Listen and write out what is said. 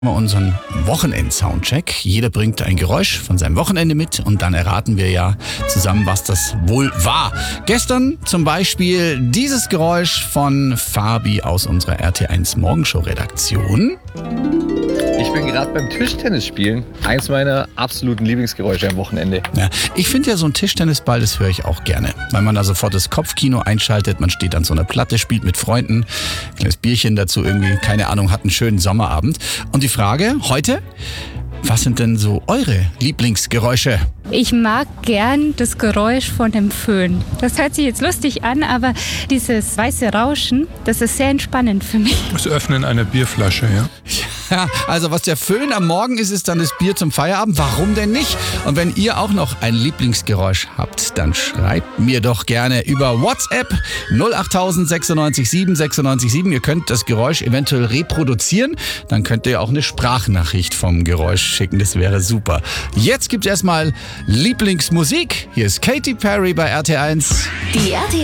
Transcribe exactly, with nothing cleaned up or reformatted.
Unseren Wochenend-Soundcheck. Jeder bringt ein Geräusch von seinem Wochenende mit und dann erraten wir ja zusammen, was das wohl war. Gestern zum Beispiel dieses Geräusch von Fabi aus unserer R T eins Morgenshow-Redaktion. Ich bin gerade beim Tischtennis spielen. Eins meiner absoluten Lieblingsgeräusche am Wochenende. Ja, ich finde ja so ein Tischtennisball, das höre ich auch gerne. Weil man da sofort das Kopfkino einschaltet, man steht an so einer Platte, spielt mit Freunden, kleines Bierchen dazu irgendwie, keine Ahnung, hat einen schönen Sommerabend. Und die Frage heute, was sind denn so eure Lieblingsgeräusche? Ich mag gern das Geräusch von dem Föhn. Das hört sich jetzt lustig an, aber dieses weiße Rauschen, das ist sehr entspannend für mich. Das Öffnen einer Bierflasche, ja. Ja, also was der Föhn am Morgen ist, ist dann das Bier zum Feierabend. Warum denn nicht? Und wenn ihr auch noch ein Lieblingsgeräusch habt, dann schreibt mir doch gerne über WhatsApp null acht tausend sechsundneunzig sieben sechsundneunzig sieben. Ihr könnt das Geräusch eventuell reproduzieren. Dann könnt ihr auch eine Sprachnachricht vom Geräusch schicken. Das wäre super. Jetzt gibt's erstmal Lieblingsmusik. Hier ist Katy Perry bei R T eins. Die R T